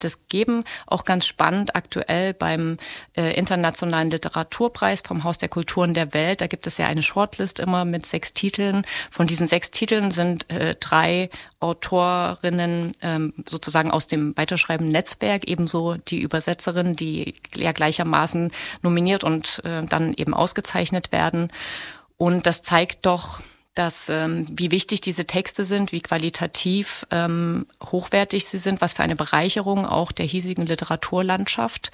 das geben. Auch ganz spannend aktuell beim Internationalen Literaturpreis vom Haus der Kulturen der Welt. Da gibt es ja eine Shortlist immer mit 6 Titeln. Von diesen 6 Titeln sind 3 Autorinnen sozusagen aus dem weiterschreibenden Netzwerk, ebenso die Übersetzerin, die ja gleichermaßen nominiert und dann eben ausgezeichnet werden. Und das zeigt doch, dass wie wichtig diese Texte sind, wie qualitativ hochwertig sie sind, was für eine Bereicherung auch der hiesigen Literaturlandschaft.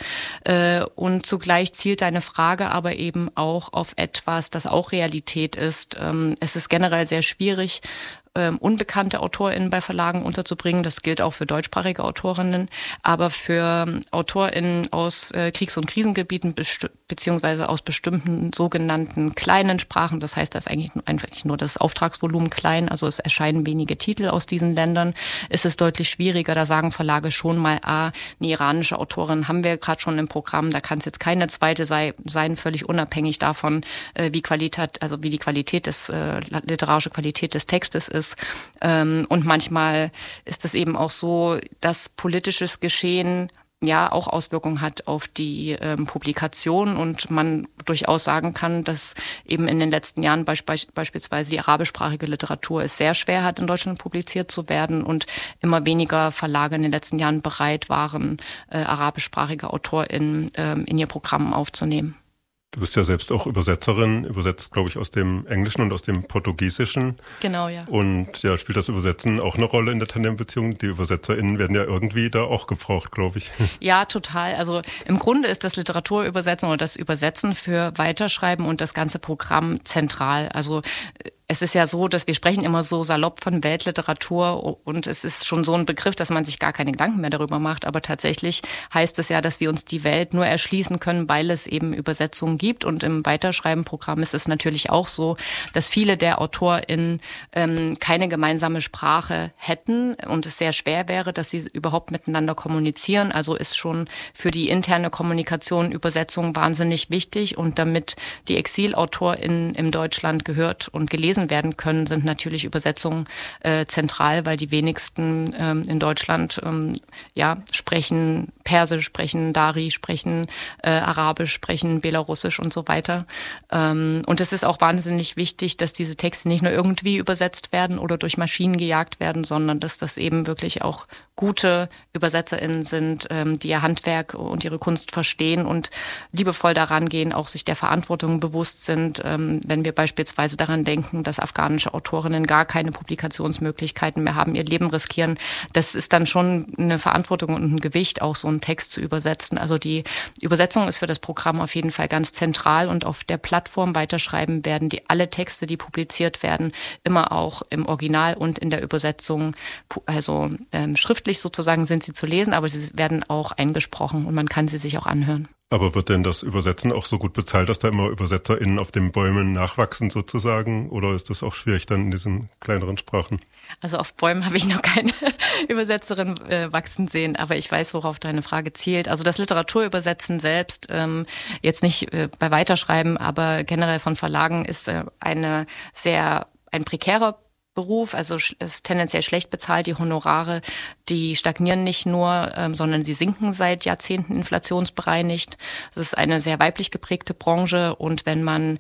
Und zugleich zielt deine Frage aber eben auch auf etwas, das auch Realität ist. Es ist generell sehr schwierig, unbekannte AutorInnen bei Verlagen unterzubringen. Das gilt auch für deutschsprachige Autorinnen. Aber für AutorInnen aus Kriegs- und Krisengebieten beziehungsweise aus bestimmten sogenannten kleinen Sprachen, das heißt, da ist eigentlich nur das Auftragsvolumen klein, also es erscheinen wenige Titel aus diesen Ländern, ist es deutlich schwieriger. Da sagen Verlage schon mal, eine iranische Autorin haben wir gerade schon im Programm, da kann es jetzt keine zweite sein, völlig unabhängig davon, wie die Qualität des literarische Qualität des Textes ist. Und manchmal ist es eben auch so, dass politisches Geschehen ja auch Auswirkungen hat auf die Publikation und man durchaus sagen kann, dass eben in den letzten Jahren beispielsweise die arabischsprachige Literatur es sehr schwer hat, in Deutschland publiziert zu werden und immer weniger Verlage in den letzten Jahren bereit waren, arabischsprachige AutorInnen in ihr Programm aufzunehmen. Du bist ja selbst auch Übersetzerin, übersetzt, glaube ich, aus dem Englischen und aus dem Portugiesischen. Genau, ja. Und ja, spielt das Übersetzen auch eine Rolle in der Tandembeziehung? Die UbersetzerInnen werden ja irgendwie da auch gebraucht, glaube ich. Ja, total. Also im Grunde ist das Literaturübersetzen oder das Übersetzen für Weiterschreiben und das ganze Programm zentral. Also es ist ja so, dass wir sprechen immer so salopp von Weltliteratur und es ist schon so ein Begriff, dass man sich gar keine Gedanken mehr darüber macht. Aber tatsächlich heißt es ja, dass wir uns die Welt nur erschließen können, weil es eben Übersetzungen gibt. Und im Weiterschreiben-Programm ist es natürlich auch so, dass viele der AutorInnen keine gemeinsame Sprache hätten und es sehr schwer wäre, dass sie überhaupt miteinander kommunizieren. Also ist schon für die interne Kommunikation Übersetzung wahnsinnig wichtig. Und damit die ExilautorInnen in Deutschland gehört und gelesen werden können, sind natürlich Übersetzungen zentral, weil die wenigsten in Deutschland sprechen Persisch, sprechen Dari, sprechen Arabisch, sprechen Belarussisch und so weiter. Und es ist auch wahnsinnig wichtig, dass diese Texte nicht nur irgendwie übersetzt werden oder durch Maschinen gejagt werden, sondern dass das eben wirklich auch gute ÜbersetzerInnen sind, die ihr Handwerk und ihre Kunst verstehen und liebevoll daran gehen, auch sich der Verantwortung bewusst sind, wenn wir beispielsweise daran denken, dass afghanische Autorinnen gar keine Publikationsmöglichkeiten mehr haben, ihr Leben riskieren. Das ist dann schon eine Verantwortung und ein Gewicht, auch so einen Text zu übersetzen. Also die Übersetzung ist für das Programm auf jeden Fall ganz zentral und auf der Plattform Weiterschreiben werden alle Texte, die publiziert werden, immer auch im Original und in der Übersetzung, also schriftlich sozusagen sind sie zu lesen, aber sie werden auch eingesprochen und man kann sie sich auch anhören. Aber wird denn das Übersetzen auch so gut bezahlt, dass da immer ÜbersetzerInnen auf den Bäumen nachwachsen sozusagen? Oder ist das auch schwierig dann in diesen kleineren Sprachen? Also auf Bäumen habe ich noch keine Übersetzerin wachsen sehen, aber ich weiß, worauf deine Frage zielt. Also das Literaturübersetzen selbst, jetzt nicht bei Weiterschreiben, aber generell von Verlagen ist ein prekärer Beruf, also ist tendenziell schlecht bezahlt. Die Honorare, die stagnieren nicht nur, sondern sie sinken seit Jahrzehnten inflationsbereinigt. Es ist eine sehr weiblich geprägte Branche und wenn man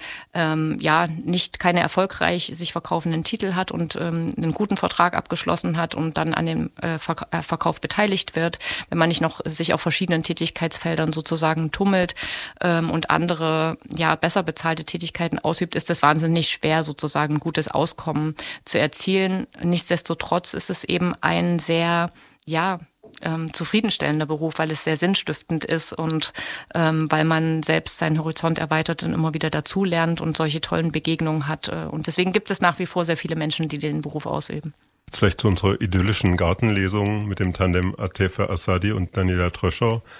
keine erfolgreich sich verkaufenden Titel hat und einen guten Vertrag abgeschlossen hat und dann an dem Verkauf beteiligt wird, wenn man nicht noch sich auf verschiedenen Tätigkeitsfeldern sozusagen tummelt und andere besser bezahlte Tätigkeiten ausübt, ist es wahnsinnig schwer, sozusagen ein gutes Auskommen zu erzielen. Nichtsdestotrotz ist es eben ein sehr zufriedenstellender Beruf, weil es sehr sinnstiftend ist und weil man selbst seinen Horizont erweitert und immer wieder dazulernt und solche tollen Begegnungen hat. Und deswegen gibt es nach wie vor sehr viele Menschen, die den Beruf ausüben. Jetzt vielleicht zu unserer idyllischen Gartenlesung mit dem Tandem Atefe Assadi und Daniela Tröscher.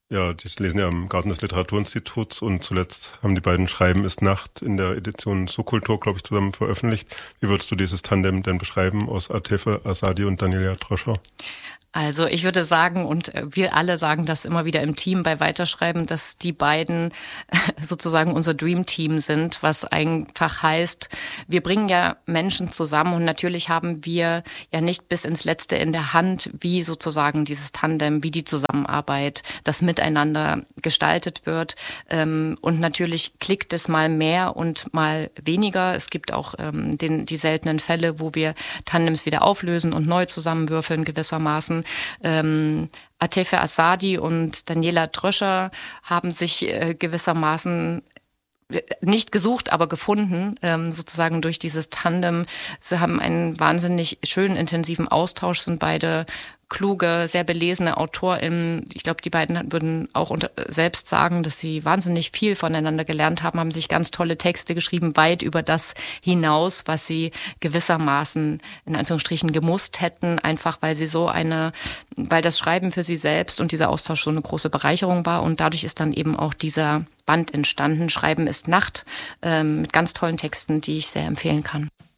Ja, die lesen ja am Garten des Literaturinstituts und zuletzt haben die beiden Schreiben ist Nacht in der Edition Subkultur, glaube ich, zusammen veröffentlicht. Wie würdest du dieses Tandem denn beschreiben aus Atefe Assadi und Daniela Tröscher? Also ich würde sagen, und wir alle sagen das immer wieder im Team bei Weiterschreiben, dass die beiden sozusagen unser Dream-Team sind, was einfach heißt, wir bringen ja Menschen zusammen und natürlich haben wir ja nicht bis ins Letzte in der Hand, wie sozusagen dieses Tandem, wie die Zusammenarbeit, das Miteinander gestaltet wird. Und natürlich klickt es mal mehr und mal weniger. Es gibt auch die seltenen Fälle, wo wir Tandems wieder auflösen und neu zusammenwürfeln gewissermaßen. Atefe Assadi und Daniela Tröscher haben sich gewissermaßen nicht gesucht, aber gefunden, sozusagen durch dieses Tandem. Sie haben einen wahnsinnig schönen, intensiven Austausch, sind beide kluge, sehr belesene AutorInnen. Ich glaube, die beiden würden auch selbst sagen, dass sie wahnsinnig viel voneinander gelernt haben sich ganz tolle Texte geschrieben, weit über das hinaus, was sie gewissermaßen in Anführungsstrichen gemusst hätten, einfach weil weil das Schreiben für sie selbst und dieser Austausch so eine große Bereicherung war und dadurch ist dann eben auch dieser Band entstanden, Schreiben ist Nacht, mit ganz tollen Texten, die ich sehr empfehlen kann.